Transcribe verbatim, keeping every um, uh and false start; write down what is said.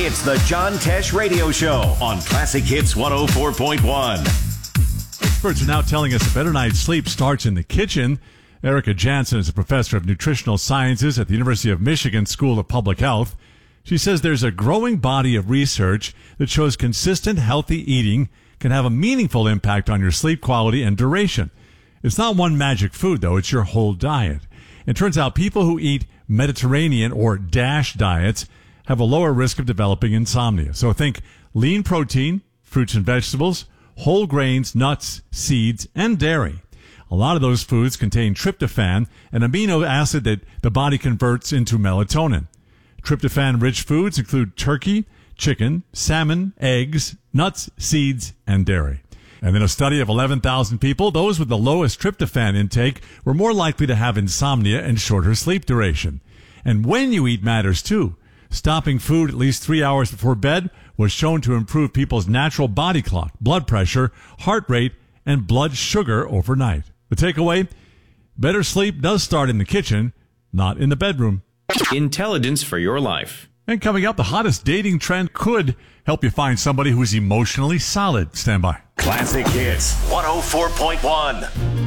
It's the John Tesh Radio Show on Classic Hits one oh four point one. Experts are now telling us a better night's sleep starts in the kitchen. Erica Jansen is a professor of nutritional sciences at the University of Michigan School of Public Health. She says there's a growing body of research that shows consistent, healthy eating can have a meaningful impact on your sleep quality and duration. It's not one magic food, though. It's your whole diet. It turns out people who eat Mediterranean or DASH diets have a lower risk of developing insomnia. So think lean protein, fruits and vegetables, whole grains, nuts, seeds, and dairy. A lot of those foods contain tryptophan, an amino acid that the body converts into melatonin. Tryptophan-rich foods include turkey, chicken, salmon, eggs, nuts, seeds, and dairy. And in a study of eleven thousand people, those with the lowest tryptophan intake were more likely to have insomnia and shorter sleep duration. And when you eat matters too. Stopping food at least three hours before bed was shown to improve people's natural body clock, blood pressure, heart rate, and blood sugar overnight. The takeaway? Better sleep does start in the kitchen, not in the bedroom. Intelligence for your life. And coming up, the hottest dating trend could help you find somebody who's emotionally solid. Stand by. Classic Hits one oh four point one.